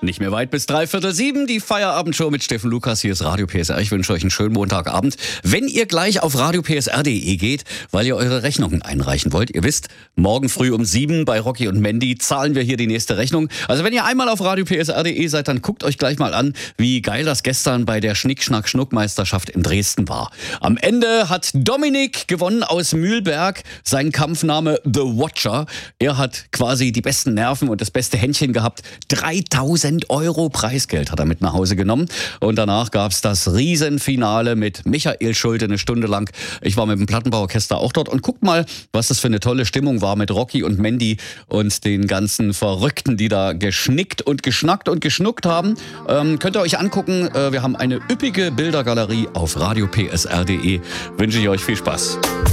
Nicht mehr weit bis 6:45, die Feierabendshow mit Steffen Lukas. Hier ist Radio PSR. Ich wünsche euch einen schönen Montagabend. Wenn ihr gleich auf radiopsr.de geht, weil ihr eure Rechnungen einreichen wollt, ihr wisst, morgen früh um 7 bei Rocky und Mandy zahlen wir hier die nächste Rechnung. Also wenn ihr einmal auf radiopsr.de seid, dann guckt euch gleich mal an, wie geil das gestern bei der Schnick-Schnack-Schnuck-Meisterschaft in Dresden war. Am Ende hat Dominik gewonnen aus Mühlberg, sein Kampfname The Watcher. Er hat quasi die besten Nerven und das beste Händchen gehabt. 3.000 Euro Preisgeld hat er mit nach Hause genommen. Und danach gab es das Riesenfinale mit Michael Schulte eine Stunde lang. Ich war mit dem Plattenbauorchester auch dort und guckt mal, was das für eine tolle Stimmung war mit Rocky und Mandy und den ganzen Verrückten, die da geschnickt und geschnackt und geschnuckt haben. Könnt ihr euch angucken. Wir haben eine üppige Bildergalerie auf radiopsr.de. Wünsche ich euch viel Spaß.